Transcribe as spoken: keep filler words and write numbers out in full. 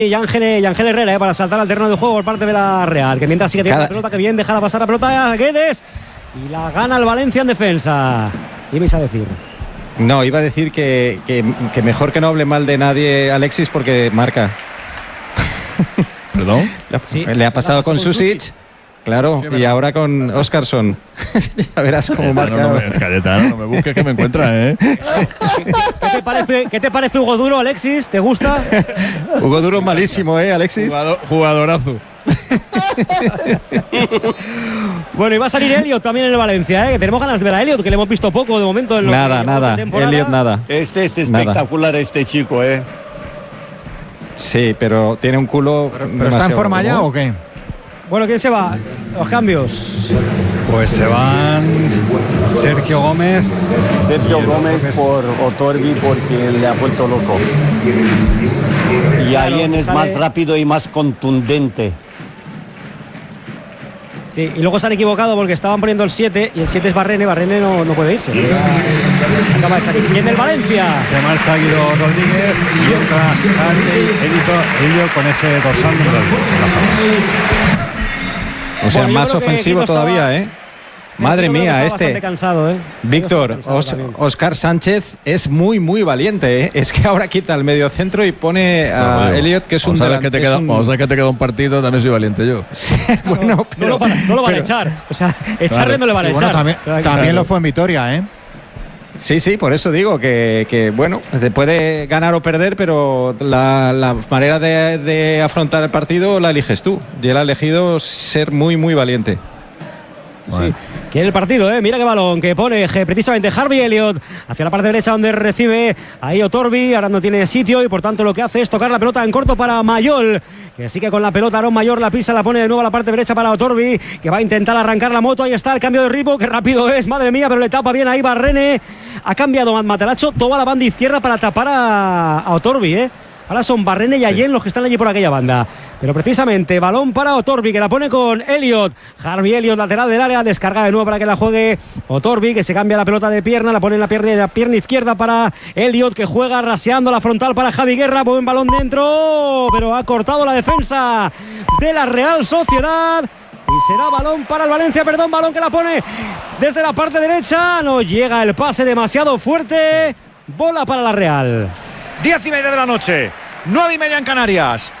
Y Ángel, y Ángel Herrera eh, para saltar al terreno de juego por parte de la Real, que mientras sigue teniendo Cada... la pelota, que bien dejará pasar la pelota a Guedes y la gana el Valencia en defensa. ¿Qué ibais a decir? No, iba a decir que, que, que mejor que no hable mal de nadie Alexis porque marca. ¿Perdón? Sí, le ha pasado con Susic. Claro, sí, y ahora con Óscarson. Ya verás cómo marca. No, no, me, Cayetano, no me busques que me encuentra, ¿eh? ¿Qué, qué, te parece, ¿Qué te parece Hugo Duro, Alexis? ¿Te gusta? Hugo Duro es malísimo, ¿eh, Alexis? Jugador, jugadorazo. Bueno, y va a salir Elliot también en el Valencia, ¿eh? Que tenemos ganas de ver a Elliot, que le hemos visto poco de momento. En nada, nada. Elliot, nada. Este es espectacular, nada. Este chico, ¿eh? Sí, pero tiene un culo. ¿Pero, pero está en forma ya o qué? Bueno, ¿quién se va? Los cambios. Pues se van Sergio Gómez. Sergio Gómez por Otorbi porque le ha vuelto loco. Y Ayen es más rápido y más contundente. Sí, y luego se han equivocado porque estaban poniendo el siete y el siete es Barrene. Barrene no, no puede irse. Acaba de salir. Bien del Valencia. Se marcha Guido Rodríguez y entra Harvey Elliot con ese dorsal número diez. O sea, bueno, más ofensivo todavía, ¿eh? Madre mía, este. Cansado, ¿eh? Víctor, Os, Óscar Sánchez es muy, muy valiente, ¿eh? Es que ahora quita el medio centro y pone a no, Elliot, que es un delantero. Que un... Vamos a ver que te queda un partido, también soy valiente yo. Sí, bueno, pero, no, lo van, no lo van pero, a echar. O sea, echarle claro. no le van a sí, echar. Bueno, también claro. también lo fue en Vitoria, ¿eh? Sí, sí, por eso digo que, que bueno, se puede ganar o perder, pero la, la manera de, de afrontar el partido la eliges tú. Y él ha elegido ser muy, muy valiente. Bueno. Sí. Quiere el partido, ¿eh? Mira qué balón que pone precisamente Harvey Elliot hacia la parte derecha donde recibe ahí Otorbi. Ahora no tiene sitio y por tanto lo que hace es tocar la pelota en corto para Mayol, que sigue con la pelota. Aaron Mayor la pisa, la pone de nuevo a la parte derecha para Otorbi, que va a intentar arrancar la moto. Ahí está el cambio de ritmo, que rápido es, madre mía, pero le tapa bien ahí Barrene. Ha cambiado Mataracho toda la banda izquierda para tapar a, a Otorbi, ¿eh? Ahora son Barrene y Ayen sí. los que están allí por aquella banda. Pero precisamente, balón para Otorbi, que la pone con Elliot. Harvey Elliot, lateral del área, descarga de nuevo para que la juegue Otorbi, que se cambia la pelota de pierna, la pone en la pierna, en la pierna izquierda para Elliot, que juega raseando la frontal para Javi Guerra. Buen balón dentro, pero ha cortado la defensa de la Real Sociedad. Y será balón para el Valencia, perdón, balón que la pone desde la parte derecha. No llega el pase demasiado fuerte. Bola para la Real. Diez y media de la noche, nueve y media en Canarias.